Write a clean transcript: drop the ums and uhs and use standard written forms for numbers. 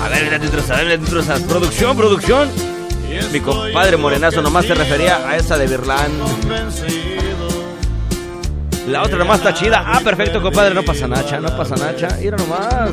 A ver, dale trozas. Producción. Mi compadre Morenazo nomás se refería a esa de Virlán. La otra nomás está chida. Ah, perfecto, compadre. No pasa nacha. Mira nomás.